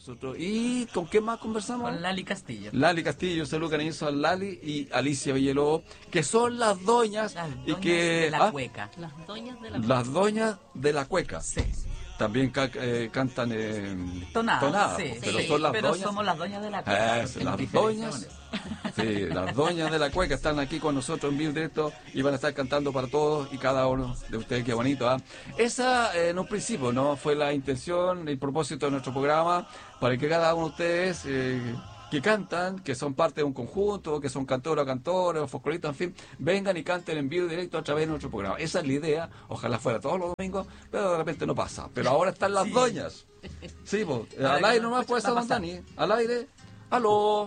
nosotros. ¿Y con quién más conversamos? Con Lali Castillo. Lali Castillo, saludo cariñoso a Lali y Alicia Villalobos, que son las doñas, y que de la cueca. Las doñas de la las doñas de la cueca. Sí. También cantan Tonadas, pues, sí, pero sí. son las Pero doñas. somos las doñas de la cueca. Las diferencia doñas. con eso. Sí, las doñas de la cueca están aquí con nosotros en vivo directo y van a estar cantando para todos y cada uno de ustedes. Qué bonito, ¿ah? Esa en un principio no fue la intención, el propósito de nuestro programa, para que cada uno de ustedes que cantan, que son parte de un conjunto, que son cantores o cantores o folcloristas, en fin, vengan y canten en vivo directo a través de nuestro programa. Esa es la idea, ojalá fuera todos los domingos, pero de repente no pasa. Pero ahora están las doñas. Sí, pues, al aire nomás puede estar don Dani, al aire. ¡Aló!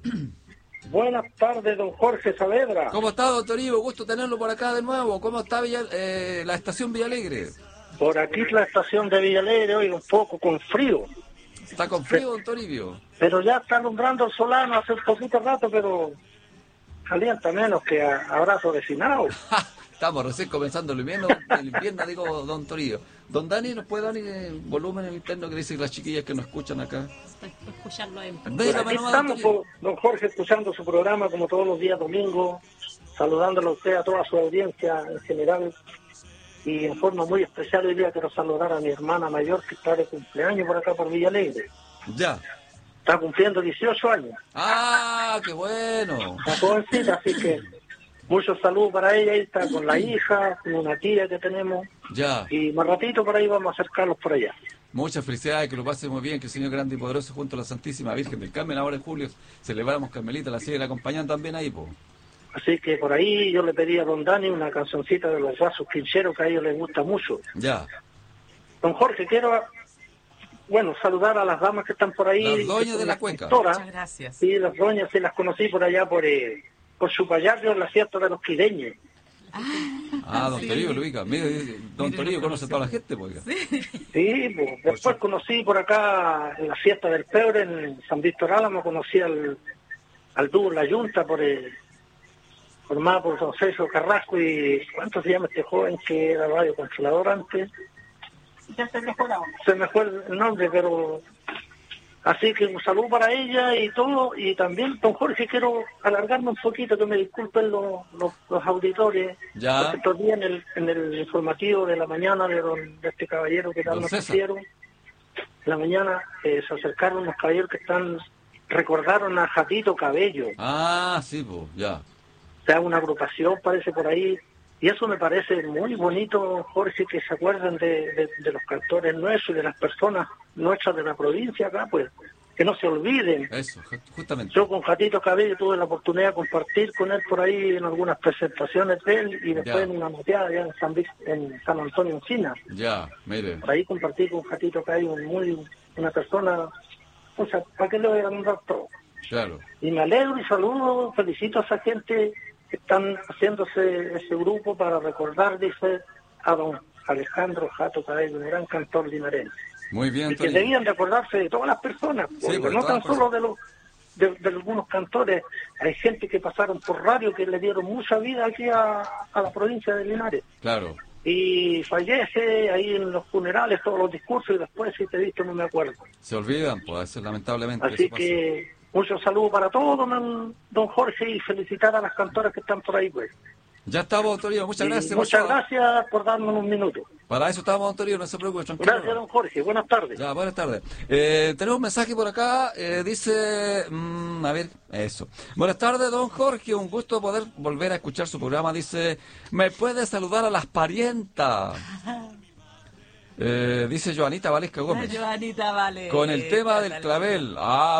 Buenas tardes, don Jorge Saavedra. ¿Cómo está, don Toribio? Gusto tenerlo por acá de nuevo. ¿Cómo está la estación Villalegre? Por aquí la estación de Villalegre, hoy un poco con frío. ¿Está con frío, don Toribio? Pero ya está alumbrando el solano hace un poquito rato, pero calienta menos que abrazo vecinado. Estamos recién comenzando el invierno, digo, don Toribio. Don Dani, ¿nos puede dar volumen en el interno que dicen las chiquillas que nos escuchan acá? Estoy escuchando en... Aquí estamos, don Jorge, escuchando su programa como todos los días domingos, saludándolo a usted, a toda su audiencia en general, y en forma muy especial hoy día quiero saludar a mi hermana mayor que está de cumpleaños por acá por Villalegre. Ya. Está cumpliendo 18 años. ¡Ah, qué bueno! Está jovencita, así que muchos saludos para ella. Ahí está con la hija, con una tía que tenemos. Ya. Y más ratito por ahí vamos a acercarlos por allá. Muchas felicidades, que lo pase muy bien, que el Señor grande y poderoso junto a la Santísima Virgen del Carmen, ahora en julio celebramos Carmelita, la siguen acompañando también ahí, po. Así que por ahí yo le pedí a don Dani una cancioncita de los Guasos Quincheros que a ellos les gusta mucho. Ya. Don Jorge, quiero, saludar a las damas que están por ahí. Las doñas de la cueca. Muchas gracias. Sí, las doñas, sí, las conocí por allá por Chupallarrio, en la fiesta de los quireños. Don Toribio lo ubica. Mire, don Toribio conoce a toda la gente, pues. Sí, pues, después conocí por acá en la fiesta del Pebre, en San Víctor Álamo, conocí al dúo La Yunta, formado por don César Carrasco y ¿cuánto se llama este joven que era radiocontrolador antes? Ya se me fue el nombre, pero así que un saludo para ella y todo. Y también, don Jorge, quiero alargarme un poquito, que me disculpen los auditores. Ya. Porque estos días en el informativo de la mañana de este caballero que tal nos hicieron, en la mañana se acercaron unos caballeros que recordaron a Jatito Cabello. Ah, sí, pues, ya. O sea, una agrupación parece por ahí. Y eso me parece muy bonito, Jorge, que se acuerden de los cantores nuestros y de las personas nuestras de la provincia acá, pues, que no se olviden. Eso, justamente. Yo con Jatito Cabello tuve la oportunidad de compartir con él por ahí en algunas presentaciones de él y después en una mateada allá en San Antonio Encina. Ya, mire. Por ahí compartí con Jatito Cabello, una persona, o sea, ¿para qué le voy a nombrar todo? Claro. Y me alegro y saludo, felicito a esa gente que están haciéndose ese grupo para recordar, dice, a don Alejandro Jato Cabello, un gran cantor linarense. Muy bien, y que debían de acordarse de todas las personas, porque no tan solo de algunos cantores, hay gente que pasaron por radio que le dieron mucha vida aquí a la provincia de Linares. Claro. Y fallece ahí en los funerales, todos los discursos, y después, si te he visto, no me acuerdo. Se olvidan, pues, lamentablemente. Así que muchos saludos para todos, don Jorge, y felicitar a las cantoras que están por ahí, pues. Ya estamos, don Toribio, muchas gracias. Muchas gracias por darnos un minuto. Para eso estamos, don Toribio, no se preocupe, tranquilo. Gracias, don Jorge, buenas tardes. Ya, buenas tardes. Tenemos un mensaje por acá, dice, a ver, eso. Buenas tardes, don Jorge, un gusto poder volver a escuchar su programa. Dice, ¿me puede saludar a las parientas? Dice Joanita Valesca Gómez. Joanita Valesca. Con el tema del clavel.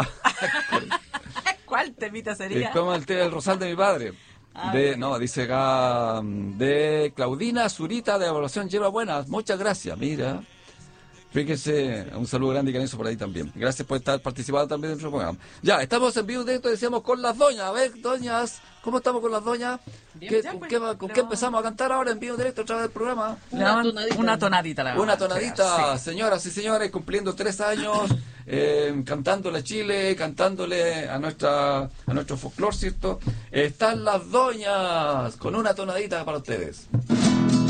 ¿Cuál temita sería? Es como el tema del rosal de mi padre. Dice acá, de Claudina Zurita de Evaluación Lleva Buenas. Muchas gracias, mira. Fíjese, un saludo grande y cariñoso por ahí también. Gracias por estar participando también en nuestro programa. Ya, estamos en vivo directo, decíamos, con las doñas. A ver, doñas, ¿cómo estamos con las doñas? ¿Con qué empezamos a cantar ahora en vivo directo a través del programa? Una tonadita. Una tonadita, sí. Señoras y señores, cumpliendo 3 años, cantándole a Chile, cantándole a nuestro folclore, ¿cierto? Están las doñas, con una tonadita para ustedes.